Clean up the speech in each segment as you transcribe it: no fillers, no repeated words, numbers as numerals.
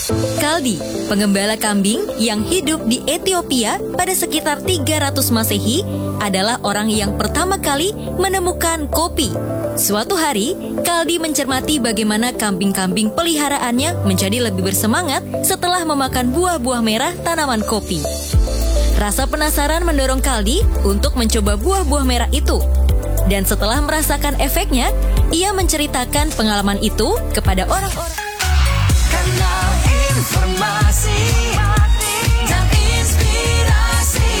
Kaldi, pengembala kambing yang hidup di Ethiopia pada sekitar 300 Masehi, adalah orang yang pertama kali menemukan kopi. Suatu hari, Kaldi mencermati bagaimana kambing-kambing peliharaannya menjadi lebih bersemangat setelah memakan buah-buah merah tanaman kopi. Rasa penasaran mendorong Kaldi untuk mencoba buah-buah merah itu. Dan setelah merasakan efeknya, ia menceritakan pengalaman itu kepada orang-orang. Kanal informasi dan inspirasi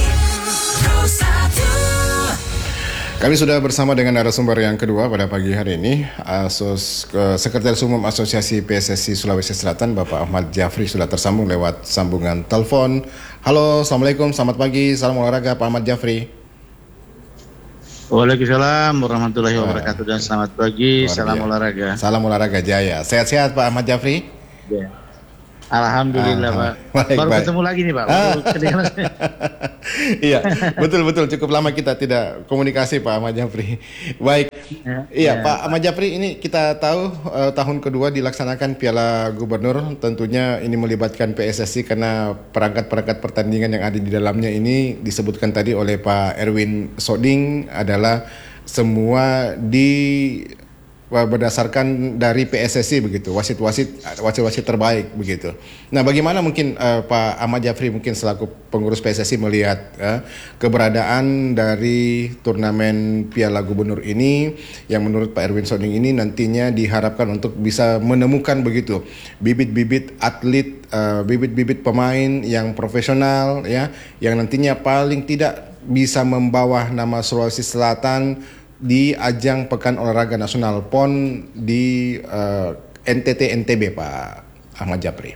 Pro1. Kami sudah bersama dengan narasumber yang kedua pada pagi hari ini, Sekretaris Umum Asosiasi PSSI Sulawesi Selatan, Bapak Ahmad Jafri, sudah tersambung lewat sambungan telepon. Halo, Assalamualaikum, selamat pagi, salam olahraga Pak Ahmad Jafri. Waalaikumsalam warahmatullahi wabarakatuh dan selamat pagi, salam olahraga. Salam olahraga jaya. Sehat-sehat Pak Ahmad Jafri? Ya. Alhamdulillah Pak. Baru ketemu lagi nih Pak. Iya, betul-betul cukup lama kita tidak komunikasi Pak Ahmad Jafri. Baik, iya Pak Ahmad Jafri, ini kita tahu tahun kedua dilaksanakan Piala Gubernur. Tentunya ini melibatkan PSSI karena perangkat-perangkat pertandingan yang ada di dalamnya ini disebutkan tadi oleh Pak Erwin Soding adalah semua berdasarkan dari PSSI begitu, wasit-wasit terbaik begitu. Nah, bagaimana mungkin Pak Ahmad Jafri mungkin selaku pengurus PSSI melihat keberadaan dari turnamen Piala Gubernur ini yang menurut Pak Erwin Soding ini nantinya diharapkan untuk bisa menemukan begitu bibit-bibit atlet, bibit-bibit pemain yang profesional ya, yang nantinya paling tidak bisa membawa nama Sulawesi Selatan di ajang Pekan Olahraga Nasional PON di NTT NTB, Pak Ahmad Jafri.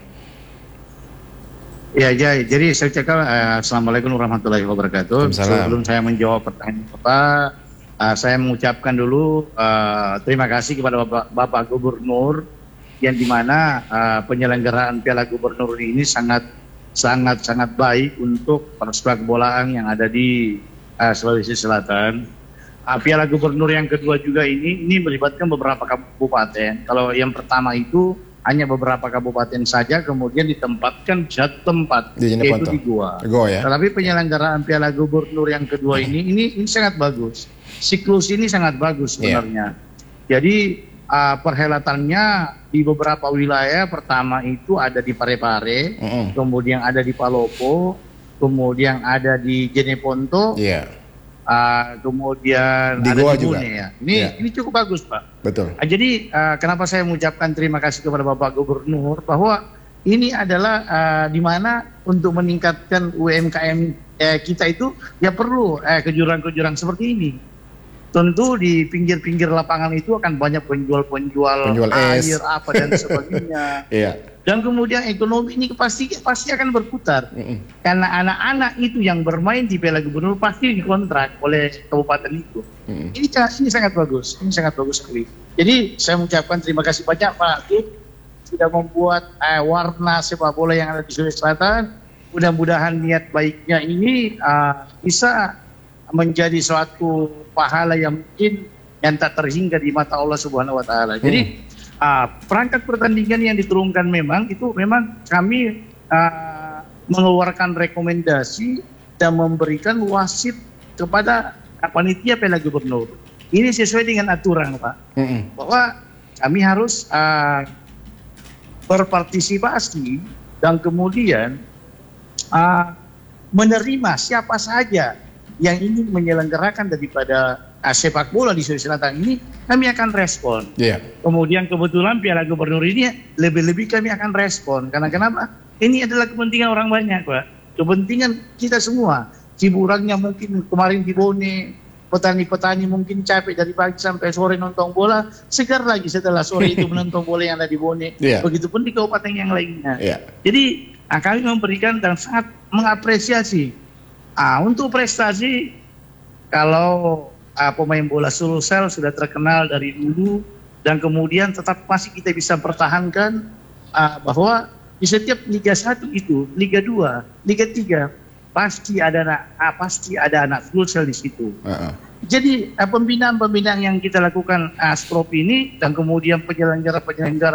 Ya, jadi saya ucapkan Assalamualaikum warahmatullahi wabarakatuh. Sebelum saya menjawab pertanyaan Bapak, saya mengucapkan dulu terima kasih kepada Bapak Gubernur yang dimana penyelenggaraan Piala Gubernur ini sangat baik untuk persepak bolaan yang ada di Sulawesi Selatan. Piala Gubernur yang kedua juga ini melibatkan beberapa kabupaten. Kalau yang pertama itu hanya beberapa kabupaten saja, kemudian ditempatkan satu tempat, yaitu di Goa. Ya? Tetapi penyelenggaraan Piala Gubernur yang kedua ini sangat bagus. Siklus ini sangat bagus sebenarnya. Jadi perhelatannya di beberapa wilayah, pertama itu ada di Parepare, kemudian ada di Palopo, kemudian ada di Jeneponto. Kemudian di ada Goa di Bune juga. Ya. Ini cukup bagus Pak. Betul. Jadi kenapa saya mengucapkan terima kasih kepada Bapak Gubernur bahwa ini adalah di mana untuk meningkatkan UMKM kita itu ya perlu kejuaraan-kejuaraan seperti ini. Tentu di pinggir-pinggir lapangan itu akan banyak penjual air apa dan sebagainya. Dan kemudian ekonomi ini pasti akan berputar. Karena anak-anak itu yang bermain di Piala Gubernur pasti dikontrak oleh kabupaten itu. Ini sangat bagus. Ini sangat bagus sekali. Jadi saya mengucapkan terima kasih banyak Pak Akib sudah membuat warna sepak bola yang ada di Sulawesi Selatan. Mudah-mudahan niat baiknya ini bisa menjadi suatu pahala yang mungkin yang tak terhingga di mata Allah Subhanahu wa taala. Jadi perangkat pertandingan yang diturunkan memang kami mengeluarkan rekomendasi dan memberikan wasit kepada panitia Piala Gubernur. Ini sesuai dengan aturan Pak, bahwa kami harus berpartisipasi dan kemudian menerima siapa saja yang ingin menyelenggarakan daripada sepak bola di Sulawesi Selatan ini, kami akan respon. Kemudian kebetulan Piala Gubernur ini lebih-lebih kami akan respon. Karena kenapa? Ini adalah kepentingan orang banyak Pak. Kepentingan kita semua. Hiburannya mungkin kemarin di Bone, petani-petani mungkin capek dari pagi sampai sore nonton bola, segar lagi setelah sore itu menonton bola yang ada di Bone. Begitupun di kabupaten yang lainnya. Jadi kami memberikan dan sangat mengapresiasi. Untuk prestasi, kalau pemain bola Sulsel sudah terkenal dari dulu dan kemudian tetap masih kita bisa pertahankan bahwa di setiap Liga 1 itu, Liga 2, Liga 3 pasti ada anak Sulsel di situ. Jadi pembinaan yang kita lakukan Asprop ini dan kemudian penyelenggara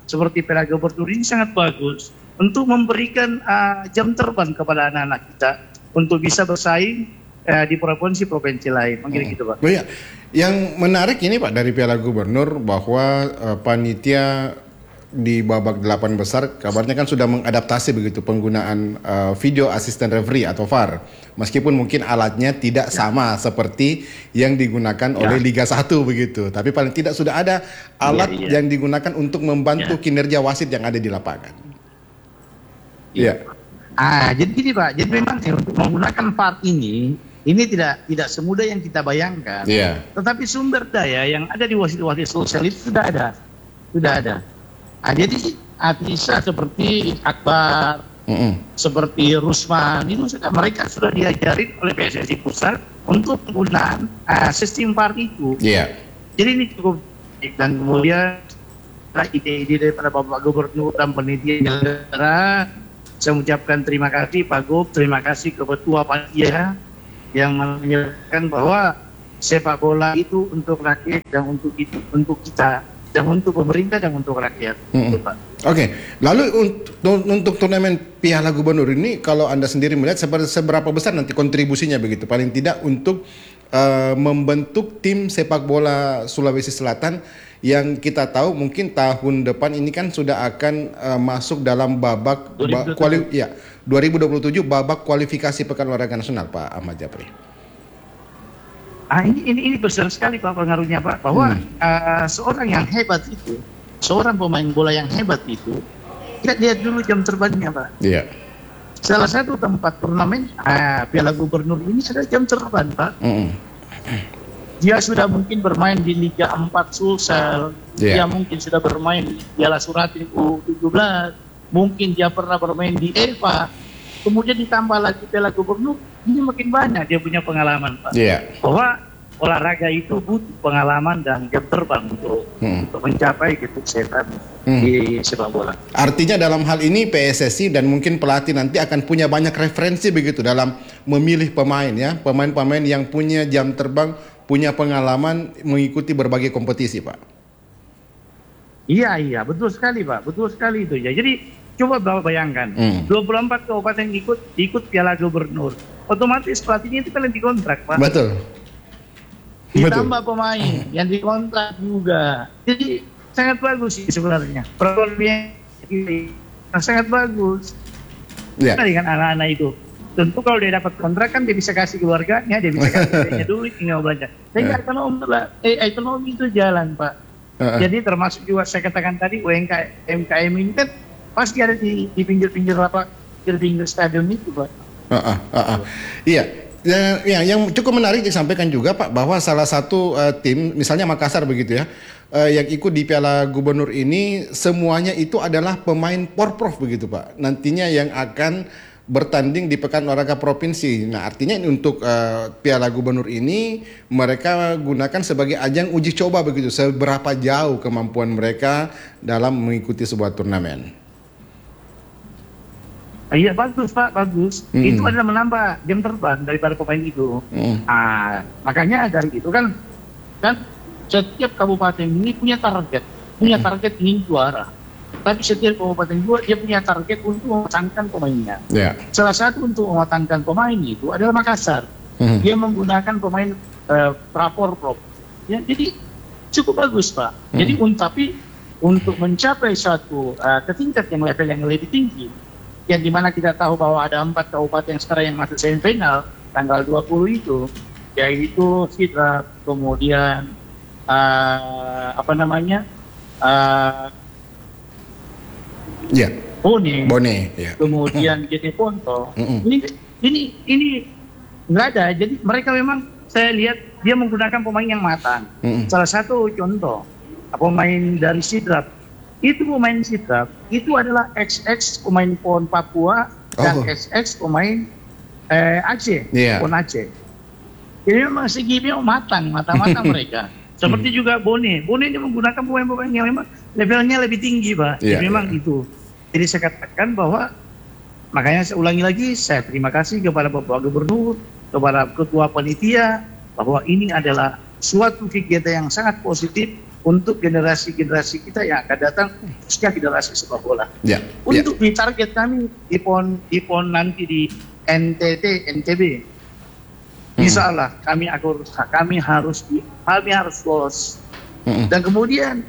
seperti Piala Gubernur ini sangat bagus untuk memberikan jam terbang kepada anak-anak kita untuk bisa bersaing di provinsi-provinsi lain. Mungkin gitu, Pak. Oh, iya. Yang menarik ini Pak dari Piala Gubernur bahwa panitia di babak 8 besar kabarnya kan sudah mengadaptasi begitu penggunaan video assistant referee atau VAR. Meskipun mungkin alatnya tidak sama seperti yang digunakan oleh Liga 1 begitu. Tapi paling tidak sudah ada alat yang digunakan untuk membantu kinerja wasit yang ada di lapangan. Iya. Jadi gini Pak, jadi memang untuk menggunakan VAR ini tidak semudah yang kita bayangkan. Iya. Tetapi sumber daya yang ada di wasit-wasit sosial itu sudah ada. Jadi bisa seperti Akbar, seperti Rusman, itu mereka sudah diajarin oleh PSSI pusat untuk penggunaan sistem VAR itu. Iya. Jadi ini cukup baik. Dan kemudian ide-ide daripada Bapak Gubernur dan penelitian negara, saya mengucapkan terima kasih Pak Gub, terima kasih ke Ketua Panitia yang menyatakan bahwa sepak bola itu untuk rakyat dan untuk kita, dan untuk pemerintah dan untuk rakyat. Oke. Lalu untuk turnamen Piala Gubernur ini, kalau Anda sendiri melihat seberapa besar nanti kontribusinya begitu? Paling tidak untuk membentuk tim sepak bola Sulawesi Selatan yang kita tahu mungkin tahun depan ini kan sudah akan masuk dalam babak 2027 babak kualifikasi Pekan Olahraga Nasional, Pak Ahmad Japri. Ini besar sekali Pak pengaruhnya Pak, bahwa seorang yang hebat itu, seorang pemain bola yang hebat itu, kita lihat dulu jam terbangnya Pak. Iya. Salah satu tempat turnamen Piala Gubernur ini sudah jam terbang Pak. Dia sudah mungkin bermain di Liga 4 Sulsel, dia mungkin sudah bermain di Piala Suratin U17, mungkin dia pernah bermain di EVA, kemudian ditambah lagi Piala Gubernur, ini makin banyak dia punya pengalaman Pak. Bahwa olahraga itu butuh pengalaman dan jam terbang untuk mencapai kesuksesan di sepak bola. Artinya dalam hal ini PSSI dan mungkin pelatih nanti akan punya banyak referensi begitu dalam memilih pemain ya, pemain-pemain yang punya jam terbang, punya pengalaman mengikuti berbagai kompetisi, Pak. Iya, betul sekali Pak, betul sekali itu ya. Jadi coba bayangkan, 24 kabupaten ikut Piala Gubernur, otomatis pelatihnya itu kan yang dikontrak Pak. Betul. Ditambah pemain yang dikontrak juga. Jadi sangat bagus sih sebenarnya. Problemnya sangat bagus. Dengan anak-anak itu. Tentu kalau dia dapat kontrak kan dia bisa kasih keluarganya, dia bisa kasih duit, tinggal belanja. Sehingga ekonomi itu jalan Pak. Jadi termasuk juga saya katakan tadi UMKM ini kan pasti ada di pinggir-pinggir pinggir stadion itu Pak. Iya. Yang cukup menarik disampaikan juga Pak, bahwa salah satu tim, misalnya Makassar begitu ya, yang ikut di Piala Gubernur ini semuanya itu adalah pemain Porprov begitu Pak. Nantinya yang akan bertanding di Pekan Olahraga Provinsi. Nah artinya untuk Piala Gubernur ini mereka gunakan sebagai ajang uji coba begitu, seberapa jauh kemampuan mereka dalam mengikuti sebuah turnamen. Iya bagus Pak, bagus. Itu adalah menambah jam terbang daripada pemain itu. Makanya dari itu kan setiap kabupaten ini punya target ingin juara. Tapi setiap kabupaten juga dia punya target untuk mematangkan pemainnya. Salah satu untuk mematangkan pemain itu adalah Makassar. Dia menggunakan pemain Porprov. Ya, jadi cukup bagus Pak. Jadi tapi untuk mencapai satu ke tingkat yang level yang lebih tinggi, yang dimana kita tahu bahwa ada 4 kabupaten sekarang yang masuk semifinal tanggal 20 itu, yaitu Sidrap, kemudian Bone, kemudian GT Ponto. Ini nggak ada. Jadi mereka memang saya lihat dia menggunakan pemain yang matang. Salah satu contoh pemain dari Sidrap. Itu pemain Sidrap, itu adalah XX pemain PON Papua dan XX pemain Aceh, PON Aceh. Jadi memang segi matang mereka. Seperti juga Bone ini menggunakan pemain-pemain yang memang levelnya lebih tinggi Pak. Jadi memang itu. Jadi saya katakan bahwa, makanya saya ulangi lagi, saya terima kasih kepada Bapak Gubernur, kepada Ketua Panitia, bahwa ini adalah suatu kegiatan yang sangat positif untuk generasi-generasi kita yang akan datang, khususnya generasi sepak bola. Ya. Untuk di target kami di PON nanti di NTT, NTB, insya Allah kami harus lolos. Dan kemudian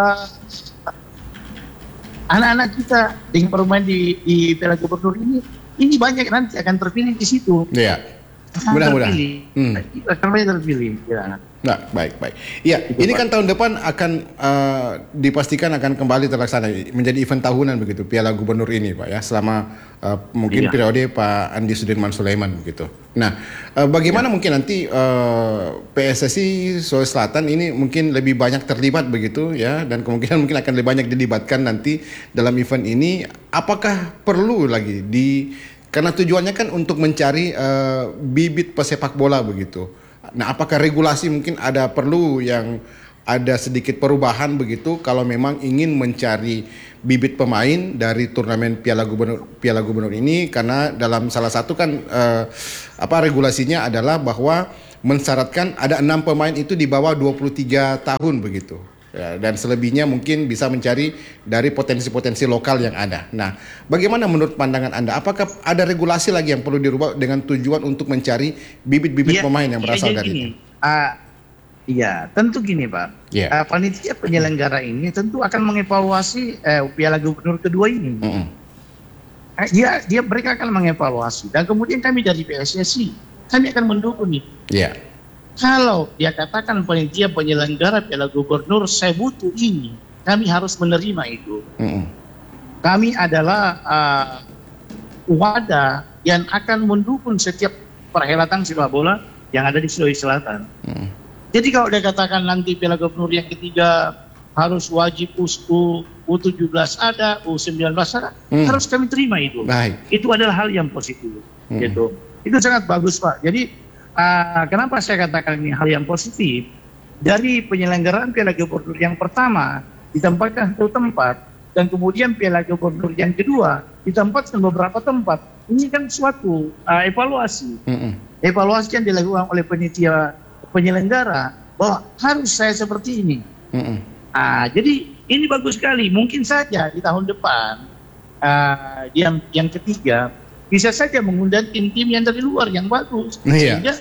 anak-anak kita dengan bermain di Piala Gubernur ini banyak nanti akan terpilih di situ. Iya. Mudah-mudahan. Akan banyak terpilih. Ya. Nah, baik. Iya, ini kan tahun depan akan dipastikan akan kembali terlaksana menjadi event tahunan begitu Piala Gubernur ini, Pak ya, selama mungkin periode Pak Andi Sudirman Sulaiman begitu. Nah, bagaimana mungkin nanti PSSI Sulawesi Selatan ini mungkin lebih banyak terlibat begitu ya, dan kemungkinan mungkin akan lebih banyak dilibatkan nanti dalam event ini. Apakah perlu lagi karena tujuannya kan untuk mencari bibit pesepak bola begitu. Nah, apakah regulasi mungkin perlu yang ada sedikit perubahan begitu kalau memang ingin mencari bibit pemain dari turnamen Piala Gubernur ini, karena dalam salah satu kan regulasinya adalah bahwa mensyaratkan ada 6 pemain itu di bawah 23 tahun begitu. Ya, dan selebihnya mungkin bisa mencari dari potensi-potensi lokal yang ada. Nah, bagaimana menurut pandangan Anda? Apakah ada regulasi lagi yang perlu dirubah dengan tujuan untuk mencari bibit-bibit pemain yang berasal dari itu? Iya, tentu gini Pak. Panitia penyelenggara ini tentu akan mengevaluasi Piala Gubernur kedua ini. Mereka akan mengevaluasi, dan kemudian kami dari PSSI kami akan mendukung itu. Kalau dia katakan panitia penyelenggara Piala Gubernur saya butuh ini, kami harus menerima itu. Kami adalah wadah yang akan mendukung setiap perhelatan sepak bola yang ada di Sulawesi Selatan. Jadi kalau dia katakan nanti Piala Gubernur yang ketiga harus wajib U17 ada, U19 ada, harus kami terima itu. Itu adalah hal yang positif. Gitu. Itu sangat bagus Pak. Jadi kenapa saya katakan ini hal yang positif? Dari penyelenggaraan Piala Gubernur yang pertama ditempatkan satu tempat, dan kemudian Piala Gubernur yang kedua ditempatkan beberapa tempat. Ini kan suatu evaluasi. Evaluasi yang dilakukan oleh panitia penyelenggara bahwa harus saya seperti ini. Jadi ini bagus sekali. Mungkin saja di tahun depan yang ketiga bisa saja mengundang tim-tim yang dari luar yang bagus, sehingga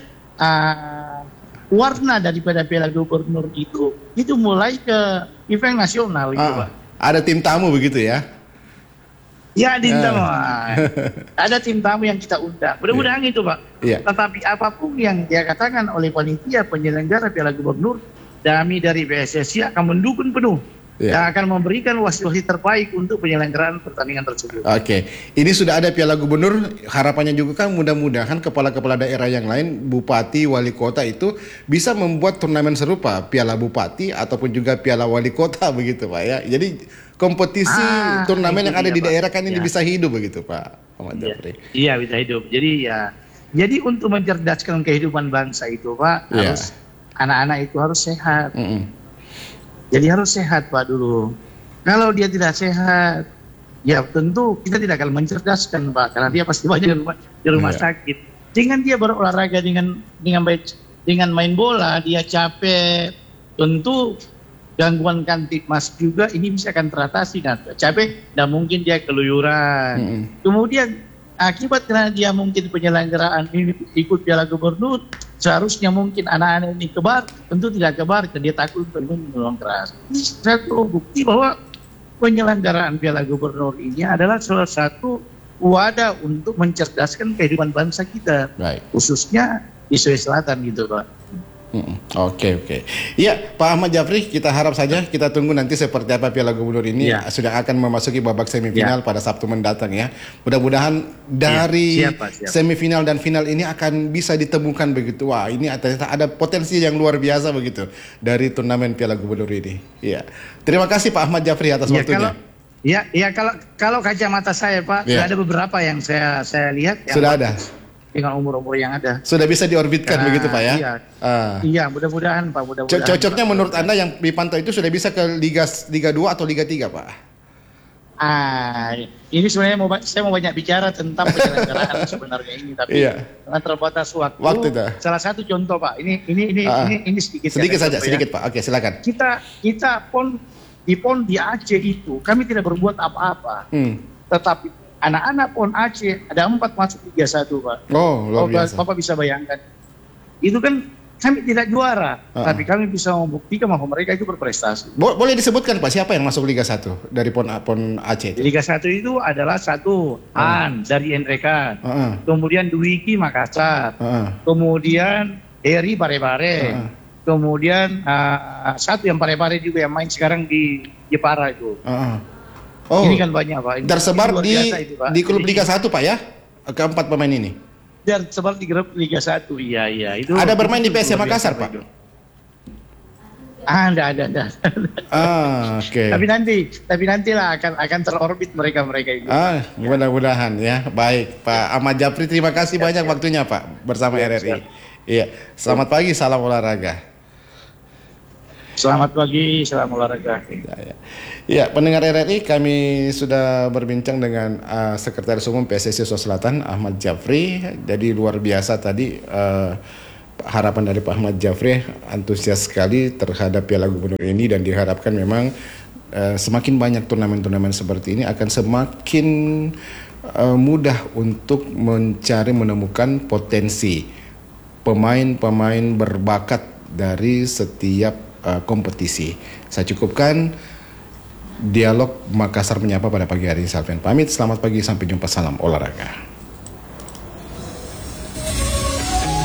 warna daripada Piala Gubernur itu mulai ke event nasional gitu Pak. Ada tim tamu begitu ya? Ya, tim tamu. Ada tim tamu yang kita undang. Mudah-mudahan itu Pak. Tetapi apapun yang dia katakan oleh panitia penyelenggara Piala Gubernur, kami dari PSSI akan mendukung penuh. Yang akan memberikan wasit-wasit terbaik untuk penyelenggaraan pertandingan tersebut. Ini sudah ada Piala Gubernur, harapannya juga kan mudah-mudahan kepala-kepala daerah yang lain, bupati, wali kota itu bisa membuat turnamen serupa, Piala Bupati ataupun juga Piala Wali Kota begitu Pak ya. Jadi kompetisi turnamen yang ada di daerah kan ini bisa hidup begitu Pak Ahmad Jafri. Iya, bisa hidup. Jadi untuk mencerdaskan kehidupan bangsa itu Pak, harus anak-anak itu harus sehat. Jadi harus sehat Pak dulu. Kalau dia tidak sehat, ya tentu kita tidak akan mencerdaskan Pak, karena dia pasti banyak di rumah sakit. Dengan dia berolahraga dengan main bola, dia capek, tentu gangguan kamtipmas juga ini bisa akan teratasi. Kan capek, dan mungkin dia keluyuran. Kemudian akibat karena dia mungkin penyelenggaraan ini ikut Piala Gubernur, seharusnya mungkin anak-anak ini kebar, tentu tidak kebar, karena dia takut minum keras. Ini satu bukti bahwa penyelenggaraan Piala Gubernur ini adalah salah satu wadah untuk mencerdaskan kehidupan bangsa kita, khususnya di Sulawesi Selatan gitu Pak. Oke. Iya, Pak Ahmad Jafri, kita harap saja, kita tunggu nanti seperti apa Piala Gubernur ini sudah akan memasuki babak semifinal pada Sabtu mendatang ya. Mudah-mudahan dari semifinal dan final ini akan bisa ditemukan begitu. Wah, ini ternyata ada potensi yang luar biasa begitu dari turnamen Piala Gubernur ini. Iya. Terima kasih Pak Ahmad Jafri atas waktunya. Kalau kacamata saya Pak, ada beberapa yang saya lihat yang sudah ada. Dengan umur-umur yang ada. Sudah bisa diorbitkan begitu Pak ya? Iya, mudah-mudahan Pak. Cocoknya menurut Anda yang dipantau itu sudah bisa ke Liga 2 atau Liga 3 Pak? Ini sebenarnya saya mau banyak bicara tentang penyelenggaraan sebenarnya ini, tapi Iya. karena terbatas waktu. Waktu dah. Salah satu contoh Pak, ini sedikit. Sedikit saja, contoh, sedikit Pak. Oke, silakan. Kita pon di Aceh itu kami tidak berbuat apa-apa, tetapi anak-anak pon Aceh ada 4 masuk Liga 1 Pak. Oh, luar biasa. Bapak bisa bayangkan, itu kan kami tidak juara, tapi kami bisa membuktikan bahwa mereka itu berprestasi. Boleh disebutkan Pak, siapa yang masuk Liga 1 dari pon Aceh Di itu? Liga 1 itu adalah Han dari Enrekan, kemudian Dwiki Makassar, kemudian Heri Parepare, kemudian satu yang Parepare juga yang main sekarang di Jepara itu. Oh, Ini kan banyak Pak. Ini tersebar luar biasa itu, Pak. di klub Liga 1 Pak ya? Keempat pemain ini. Dan sebar di grup Liga 1, iya itu. Ada bermain di itu PSM luar Makassar biasa, Pak? itu. Enggak. Oke. Tapi nantilah akan terorbit mereka itu. Mudah-mudahan ya. Baik, Pak Ahmad Japri, terima kasih banyak waktunya Pak bersama RRI. Iya, selamat pagi, salam olahraga. Selamat pagi, salam olahraga. Ya, pendengar RRI, kami sudah berbincang dengan Sekretaris Umum PSSI Sulawesi Selatan Ahmad Japri. Jadi luar biasa tadi harapan dari Pak Ahmad Japri, antusias sekali terhadap Piala Gubernur ini, dan diharapkan memang semakin banyak turnamen-turnamen seperti ini akan semakin mudah untuk menemukan potensi pemain-pemain berbakat dari setiap kompetisi. Saya cukupkan dialog Makassar Menyapa pada pagi hari ini. Salven pamit, selamat pagi, sampai jumpa, salam olahraga.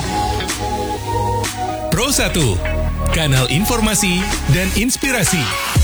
Pro 1, kanal informasi dan inspirasi.